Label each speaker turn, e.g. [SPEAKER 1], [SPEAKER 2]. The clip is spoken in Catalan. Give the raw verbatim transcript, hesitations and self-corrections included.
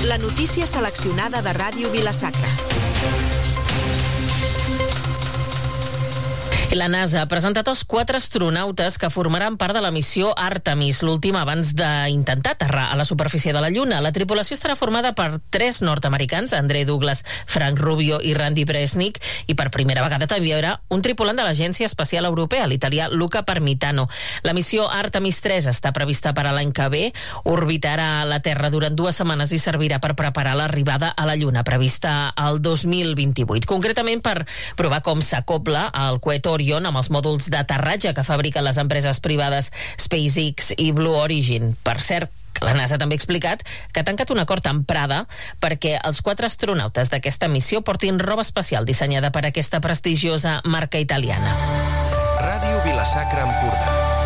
[SPEAKER 1] La notícia seleccionada de Ràdio Vila-sacra.
[SPEAKER 2] La NASA ha presentat els quatre astronautes que formaran part de la missió Artemis, l'última abans d'intentar aterrar a la superfície de la Lluna. La tripulació estarà formada per tres nord-americans, Andre Douglas, Frank Rubio i Randy Bresnik, i per primera vegada també hi haurà un tripulant de l'Agència Espacial Europea, l'italià Luca Parmitano. La missió Artemis tres està prevista per a l'any que ve, orbitarà la Terra durant dues setmanes i servirà per preparar l'arribada a la Lluna, prevista al dos mil vint-i-vuit. Concretament per provar com s'acopla el coet Orion amb els mòduls d'aterratge que fabriquen les empreses privades SpaceX i Blue Origin. Per cert, la NASA també ha explicat que ha tancat un acord amb Prada perquè els quatre astronautes d'aquesta missió portin roba especial dissenyada per aquesta prestigiosa marca italiana.
[SPEAKER 3] Ràdio Vila-sacra Empordà.